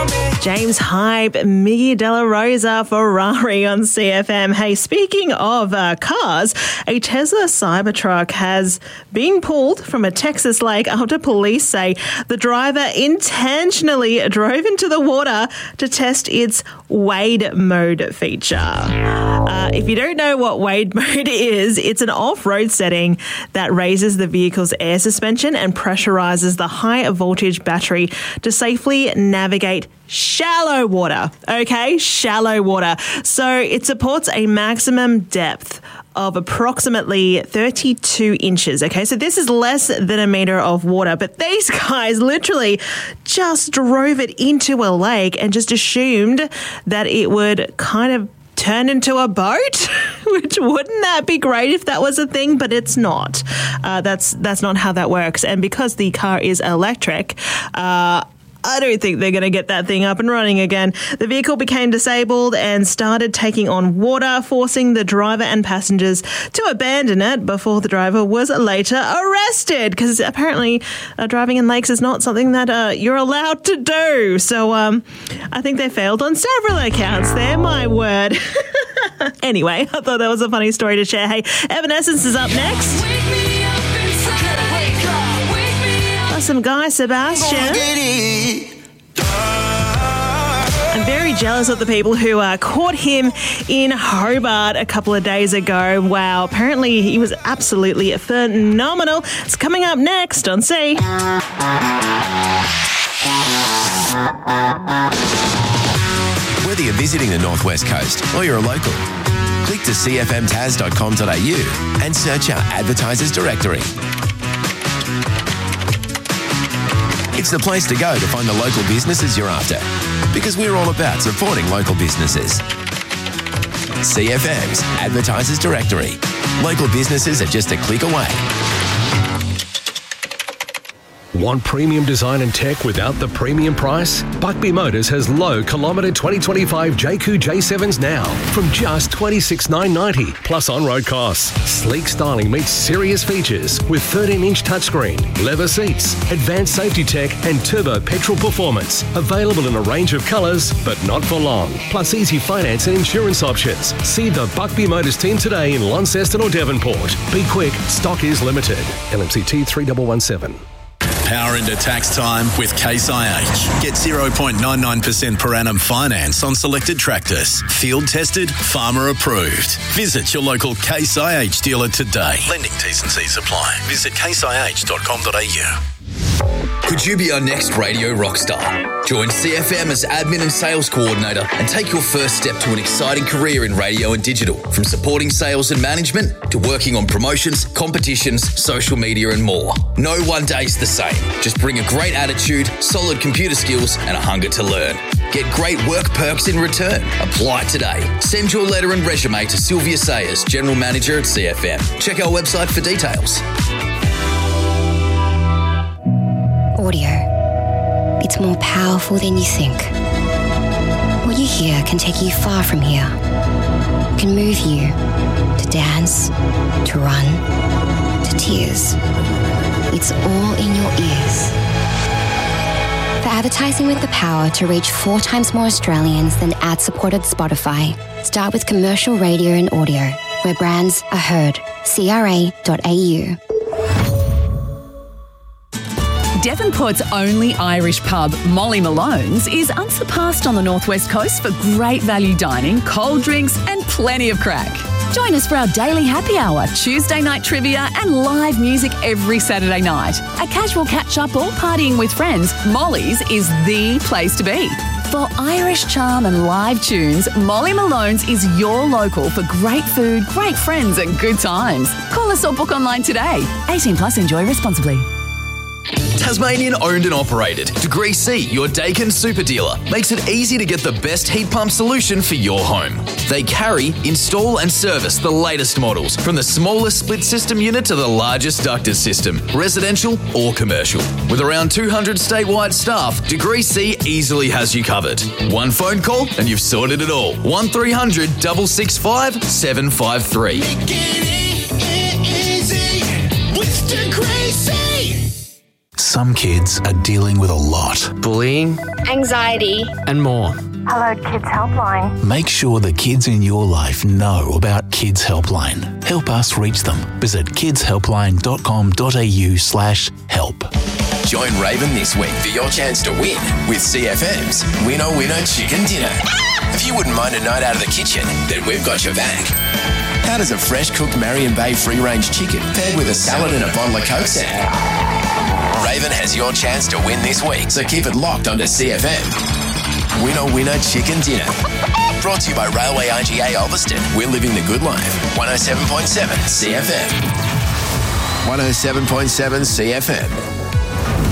James Hype, Miggy Della Rosa, Ferrari on CFM. Hey, speaking of cars, a Tesla Cybertruck has been pulled from a Texas lake after police say the driver intentionally drove into the water to test its Wade mode feature. If you don't know what Wade mode is, it's an off-road setting that raises the vehicle's air suspension and pressurizes the high voltage battery to safely navigate shallow water. Okay, shallow water. So it supports a maximum depth of approximately 32 inches. Okay, so this is less than a meter of water, but these guys literally just drove it into a lake and just assumed that it would kind of turn into a boat, which wouldn't that be great if that was a thing, but it's not. That's not how that works. And because the car is electric, I don't think they're going to get that thing up and running again. The vehicle became disabled and started taking on water, forcing the driver and passengers to abandon it before the driver was later arrested, because apparently driving in lakes is not something that you're allowed to do. So I think they failed on several accounts there, my word. Anyway, I thought that was a funny story to share. Hey, Evanescence is up next. Some Guy Sebastian. I'm very jealous of the people who caught him in Hobart a couple of days ago. Wow, apparently he was absolutely phenomenal. It's coming up next on C. Whether you're visiting the Northwest Coast or you're a local, click to cfmtas.com.au and search our advertisers directory. It's the place to go to find the local businesses you're after, because we're all about supporting local businesses. CFM's Advertisers Directory. Local businesses are just a click away. Want premium design and tech without the premium price? Buckby Motors has low kilometre 2025 JQ J7s now from just $26,990 plus on-road costs. Sleek styling meets serious features with 13-inch touchscreen, leather seats, advanced safety tech and turbo petrol performance. Available in a range of colours, but not for long. Plus easy finance and insurance options. See the Buckby Motors team today in Launceston or Devonport. Be quick, stock is limited. LMCT 3117. Power into tax time with Case IH. Get 0.99% per annum finance on selected tractors. Field tested, farmer approved. Visit your local Case IH dealer today. Lending T's and C's apply. Visit caseih.com.au. Could you be our next radio rock star? Join CFM as admin and sales coordinator and take your first step to an exciting career in radio and digital. From supporting sales and management to working on promotions, competitions, social media and more. No one day's the same. Just bring a great attitude, solid computer skills and a hunger to learn. Get great work perks in return. Apply today. Send your letter and resume to Sylvia Sayers, General Manager at CFM. Check our website for details. Audio. It's more powerful than you think. What you hear can take you far from here. It can move you to dance, to run, to tears. It's all in your ears. For advertising with the power to reach 4 times more Australians than ad-supported Spotify, start with commercial radio and audio, where brands are heard. CRA.au. Devonport's only Irish pub, Molly Malone's, is unsurpassed on the Northwest Coast for great value dining, cold drinks and plenty of crack. Join us for our daily happy hour, Tuesday night trivia and live music every Saturday night. A casual catch-up or partying with friends, Molly's is the place to be. For Irish charm and live tunes, Molly Malone's is your local for great food, great friends and good times. Call us or book online today. 18 plus, enjoy responsibly. Tasmanian owned and operated. Degree C, your Dakin super dealer, makes it easy to get the best heat pump solution for your home. They carry, install and service the latest models, from the smallest split system unit to the largest ducted system, residential or commercial. With around 200 statewide staff, Degree C easily has you covered. One phone call and you've sorted it all. 1300 665 753. Make it easy with Degree C. Some kids are dealing with a lot. Bullying, anxiety, and more. Hello Kids Helpline. Make sure the kids in your life know about Kids Helpline. Help us reach them. Visit kidshelpline.com.au/help. Join Raven this week for your chance to win with CFM's Winner Winner Chicken Dinner. If you wouldn't mind a night out of the kitchen, then we've got your back. How does a fresh cooked Marion Bay free-range chicken paired with a salad and a bottle of Coke sound? Raven has your chance to win this week, so keep it locked onto CFM. Winner Winner Chicken Dinner. Brought to you by Railway IGA Ulverston. We're living the good life. 107.7 CFM. 107.7 CFM.